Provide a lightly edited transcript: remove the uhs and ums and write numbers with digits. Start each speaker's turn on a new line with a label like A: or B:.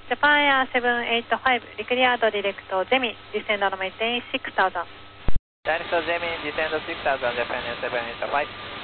A: Japan Air 785, declared direct Zemi, descend on maintain 6000.
B: Dinosaur Jimmy, descend 6000, Japan Air 785.